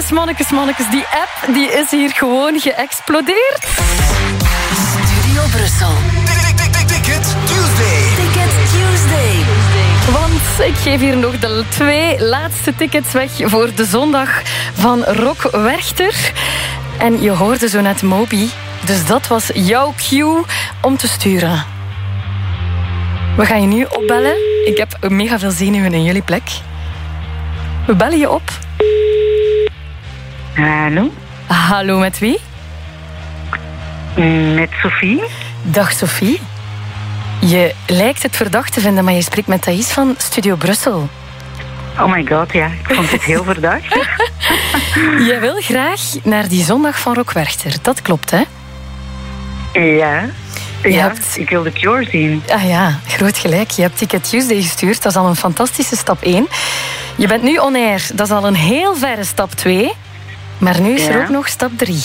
Mannekes, die app die is hier gewoon geëxplodeerd. Studio Brussel. Ticket Tuesday. Ticket Tuesday. Want ik geef hier nog de 2 laatste tickets weg voor de zondag van Rock Werchter. En je hoorde zo net Moby. Dus dat was jouw cue om te sturen. We gaan je nu opbellen. Ik heb mega veel zenuwen in jullie plek. We bellen je op. Hallo? Hallo, met wie? Met Sophie. Dag Sophie. Je lijkt het verdacht te vinden, maar je spreekt met Thais van Studio Brussel. Oh my god, ja. Ik vond het heel verdacht. Jij wil graag naar die zondag van Rock Werchter. Dat klopt, hè? Ja. Ja, hebt- ik wil de Cure zien. Ah ja, groot gelijk. Je hebt Ticket Tuesday gestuurd. Dat is al een fantastische stap 1. Je bent nu on air. Dat is al een heel verre stap 2. Maar nu is er Ja. ook nog stap 3.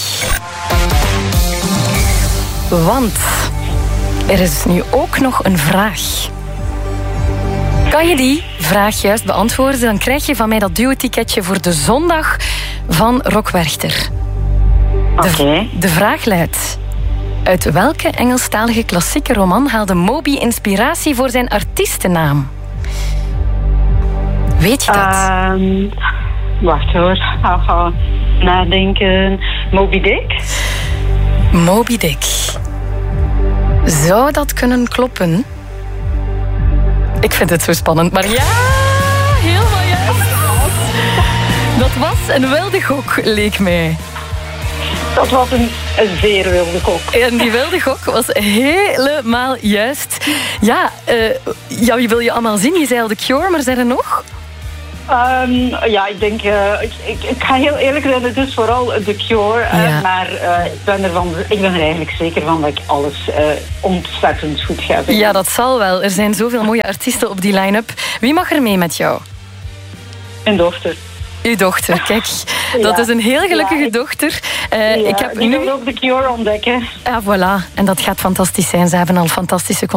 Want er is nu ook nog een vraag. Kan je die vraag juist beantwoorden, dan krijg je van mij dat duo-ticketje voor de zondag van Rock Werchter. Oké. De vraag luidt: uit welke Engelstalige klassieke roman haalde Moby inspiratie voor zijn artiestennaam? Weet je dat? Wacht hoor. Haha. Nadenken. Moby Dick? Moby Dick. Zou dat kunnen kloppen? Ik vind het zo spannend, maar ja, helemaal juist. Dat was een wilde gok, leek mij. Dat was een zeer wilde kok. En die wilde gok was helemaal juist. Ja, wie wil je allemaal zien? Je zei al The Cure, maar zijn er nog? Ja, ik denk... ik ga heel eerlijk zijn, het is vooral The Cure. Ja. Maar ik ben er eigenlijk zeker van dat ik alles ontzettend goed ga vinden. Ja, dat zal wel. Er zijn zoveel mooie artiesten op die line-up. Wie mag er mee met jou? Mijn dochter. Uw dochter, kijk. Dat is een heel gelukkige dochter. Ik heb die nu... wil ook The Cure ontdekken. Ja, voilà. En dat gaat fantastisch zijn. Ze hebben al fantastische